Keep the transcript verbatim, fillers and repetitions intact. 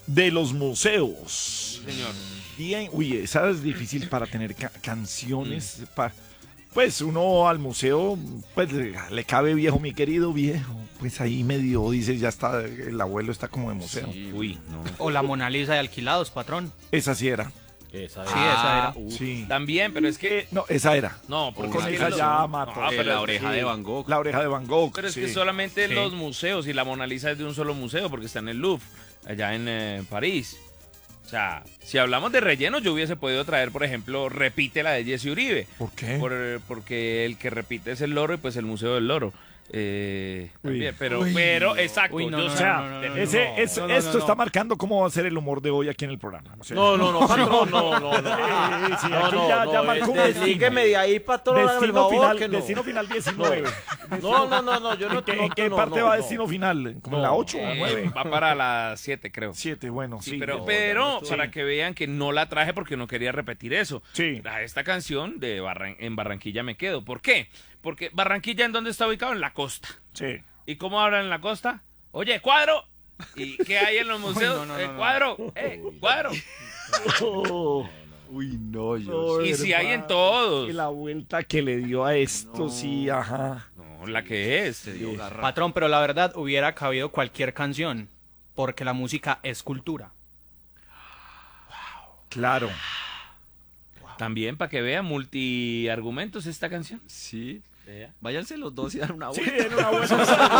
de los museos. Sí, señor. Bien, uy, esa es difícil para tener ca- canciones. pa- pues uno al museo, pues le, le cabe viejo, mi querido viejo. Pues ahí medio dice, ya está, el abuelo está como de museo. Sí, uy, no. O la Mona Lisa de Alquilados, patrón. Esa sí era. Esa Sí, esa era. uf. Sí. También, pero es que... No, esa era. No, porque Con es que esa los- ya no, mató. pero Eh, es la que- oreja de Van Gogh. La oreja de Van Gogh. Pero es sí. que solamente Sí. los museos, y la Mona Lisa es de un solo museo, porque está en el Louvre, allá en eh, París. O sea, si hablamos de relleno, yo hubiese podido traer, por ejemplo, Repite, la de Jesse Uribe. ¿Por qué? Por- porque el que repite es el loro y pues el Museo del Loro. Eh, Uy. también, pero, Uy, pero, no. exacto. Uy, no, yo no, O sé- sea, no, no, no, ese, no. es- No, no, esto no, está no. marcando cómo va a ser el humor de hoy aquí en el programa. O sea, No, no, no, patrón, no, no, no. Sí, sí, No, aquí no, ya, no, ya eh, marcó un deslígueme de ahí, patrón, hágame el Destino favor, final, que no. destino final diecinueve. No, no, no, no, yo no ¿En qué, no, en qué no, parte no, va no. destino final? ¿Como en No, la ocho o eh, nueve? va para las siete, creo. siete, bueno, Sí, sí. pero, no, pero ya no estoy- para que vean que no la traje porque no quería repetir eso. Sí. A esta canción de Barran- en Barranquilla me quedo. ¿Por qué? Porque Barranquilla, ¿en dónde está ubicado? En la costa. Sí. ¿Y cómo hablan en la costa? Oye, cuadro. ¿Y qué hay en los museos? no, no, Eh, no, no. cuadro, eh, cuadro. Uy, no, yo. No, Y si hay en hermano, todos. y la vuelta que le dio a esto, No. sí, ajá. No, la que es. Se dio garra. Patrón, pero la verdad hubiera cabido cualquier canción, porque la música es cultura. Claro. También para que vean multiargumentos esta canción. Sí. Vea. Váyanse los dos y dan una Sí, vuelta. en una buena